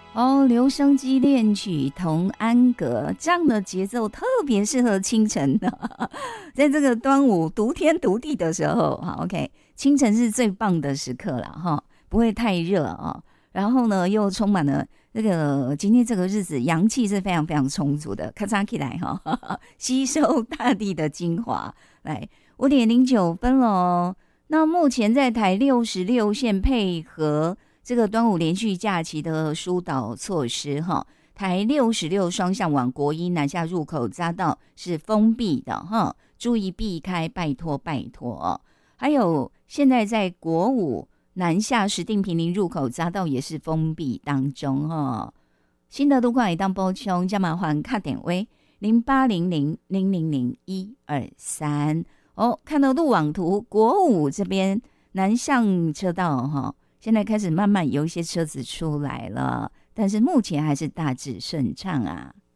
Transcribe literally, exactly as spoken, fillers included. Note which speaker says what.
Speaker 1: 哦，留声机恋曲同安阁，这样的节奏特别适合清晨的，在这个端午独天独地的时候，好 OK， 清晨是最棒的时刻了哈，不会太热啊，然后呢又充满了这个今天这个日子阳气是非常非常充足的，咔嚓起来哈，吸收大地的精华，来五点零九分喽。那目前在台六十六线配合这个端午连续假期的疏导措施哈，台六十六双向往国一南下入口匝道是封闭的哈，注意避开，拜托拜托哦。还有现在在国五南下石碇坪林入口匝道也是封闭当中哈。新的路况也当补充，加麻烦卡点位零八零零零零零一二三哦。看到路网图，国五这边南向车道哈。现在开始慢慢有一些车子出来了，但是目前还是大致顺畅啊。